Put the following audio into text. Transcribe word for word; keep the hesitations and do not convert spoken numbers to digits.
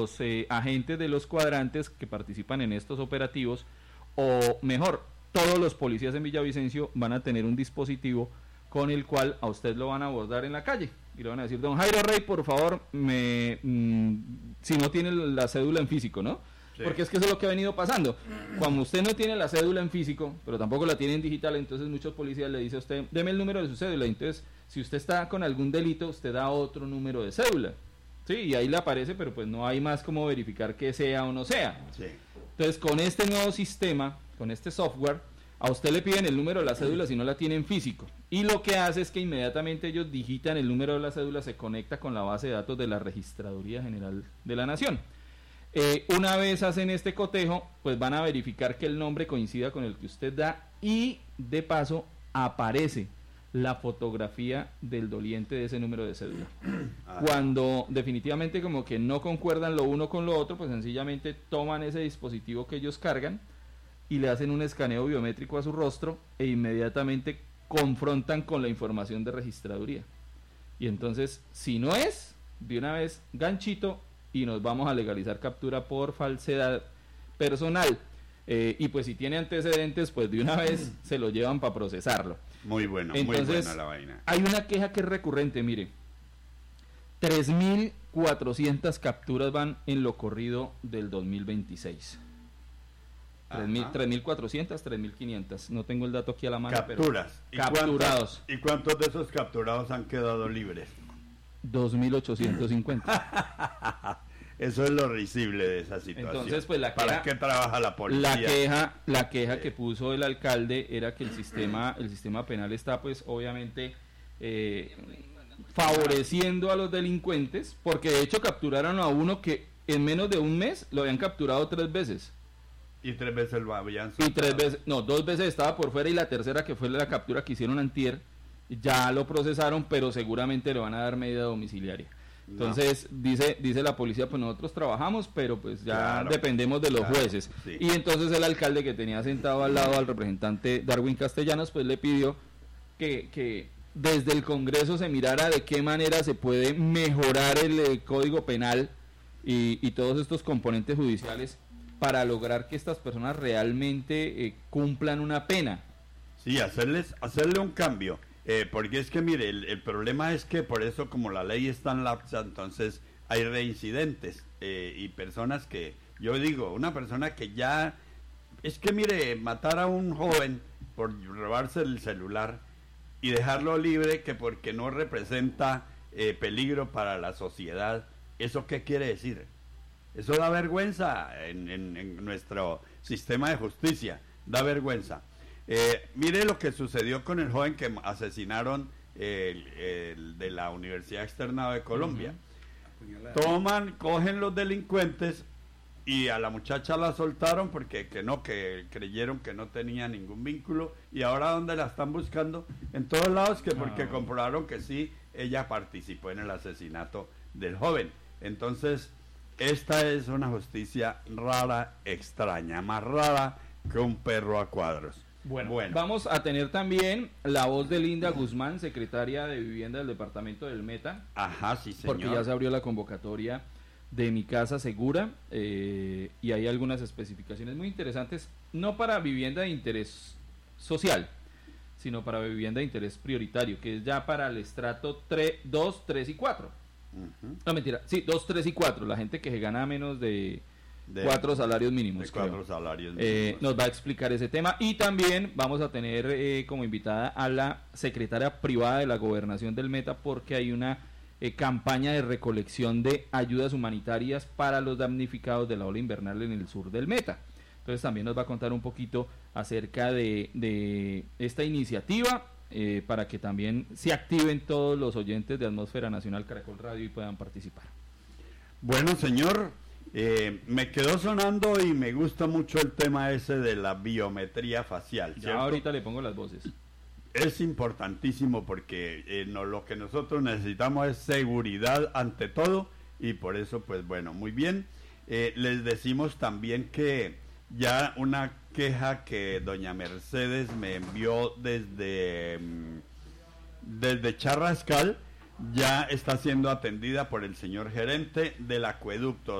los eh, agentes de los cuadrantes que participan en estos operativos, o mejor, todos los policías en Villavicencio van a tener un dispositivo con el cual a usted lo van a abordar en la calle y le van a decir: don Jairo Rey, por favor, me mmm, si no tiene la cédula en físico, ¿no? Sí. Porque es que eso es lo que ha venido pasando. Cuando usted no tiene la cédula en físico, pero tampoco la tiene en digital, entonces muchos policías le dicen a usted: deme el número de su cédula. Entonces, si usted está con algún delito, usted da otro número de cédula. Sí, y ahí le aparece, pero pues no hay más como verificar que sea o no sea. Sí. Entonces, con este nuevo sistema, con este software, a usted le piden el número de la cédula si no la tiene en físico, y lo que hace es que inmediatamente ellos digitan el número de la cédula, se conecta con la base de datos de la Registraduría General de la Nación. Eh, una vez hacen este cotejo, pues van a verificar que el nombre coincida con el que usted da, y de paso aparece la fotografía del doliente de ese número de cédula. Ah. Cuando definitivamente como que no concuerdan lo uno con lo otro, pues sencillamente toman ese dispositivo que ellos cargan y le hacen un escaneo biométrico a su rostro e inmediatamente confrontan con la información de registraduría. Y entonces, si no es, de una vez ganchito y nos vamos a legalizar captura por falsedad personal. Eh, y pues si tiene antecedentes, pues de una vez se lo llevan para procesarlo. Muy bueno, entonces, muy buena la vaina. Hay una queja que es recurrente, mire. tres mil cuatrocientas capturas van en lo corrido del dos mil veintiséis. tres mil cuatrocientas, tres mil quinientas, no tengo el dato aquí a la mano. Capturas. Pero ¿Y capturados. Cuántos, ¿Y cuántos de esos capturados han quedado libres? dos mil ochocientos cincuenta. Eso es lo risible de esa situación. Entonces, pues la queja, ¿para qué trabaja la policía? La queja, la queja sí. que puso el alcalde era que el sistema, el sistema penal está, pues, obviamente, eh, favoreciendo a los delincuentes, porque de hecho capturaron a uno que en menos de un mes lo habían capturado tres veces. Y tres veces lo habían soltado. Y tres veces, no, dos veces estaba por fuera, y la tercera, que fue la captura que hicieron antier, ya lo procesaron, pero seguramente le van a dar medida domiciliaria. Entonces, no. dice dice la policía: pues nosotros trabajamos, pero pues ya claro, dependemos de los claro, jueces. Sí. Y entonces el alcalde, que tenía sentado al lado al representante Darwin Castellanos, pues le pidió que, que desde el Congreso se mirara de qué manera se puede mejorar el, el Código Penal y, y todos estos componentes judiciales para lograr que estas personas realmente eh, cumplan una pena. Sí, hacerles hacerle un cambio. Eh, porque es que mire, el, el problema es que por eso, como la ley es tan laxa, entonces hay reincidentes eh, y personas que, yo digo, una persona que ya, es que mire, matar a un joven por robarse el celular y dejarlo libre, que porque no representa eh, peligro para la sociedad, ¿eso qué quiere decir? Eso da vergüenza en, en, en nuestro sistema de justicia, da vergüenza. Eh, mire lo que sucedió con el joven que asesinaron el, el de la Universidad Externado de Colombia. Uh-huh. Toman, cogen los delincuentes y a la muchacha la soltaron porque que no, que creyeron que no tenía ningún vínculo, y ahora ¿dónde la están buscando? En todos lados, que porque uh-huh. comprobaron que sí, ella participó en el asesinato del joven. Entonces, esta es una justicia rara, extraña, más rara que un perro a cuadros. Bueno, bueno, vamos a tener también la voz de Linda Guzmán, secretaria de Vivienda del departamento del Meta. Ajá, sí, señor. Porque ya se abrió la convocatoria de Mi Casa Segura, eh, y hay algunas especificaciones muy interesantes, no para vivienda de interés social, sino para vivienda de interés prioritario, que es ya para el estrato dos, tres y cuatro. Uh-huh. No, mentira, sí, dos, tres y cuatro, la gente que se gana menos de... De, cuatro salarios mínimos. De cuatro salarios mínimos. Eh, nos va a explicar ese tema, y también vamos a tener eh, como invitada a la secretaria privada de la Gobernación del Meta, porque hay una eh, campaña de recolección de ayudas humanitarias para los damnificados de la ola invernal en el sur del Meta. Entonces también nos va a contar un poquito acerca de, de esta iniciativa, eh, para que también se activen todos los oyentes de Atmósfera Nacional Caracol Radio y puedan participar. Bueno, señor, Eh, me quedó sonando y me gusta mucho el tema ese de la biometría facial, ¿cierto? Ya ahorita le pongo las voces. Es importantísimo porque eh, no, lo que nosotros necesitamos es seguridad ante todo, y por eso, pues bueno, muy bien. Eh, les decimos también que ya una queja que doña Mercedes me envió desde, desde Charrascal ya está siendo atendida por el señor gerente del acueducto.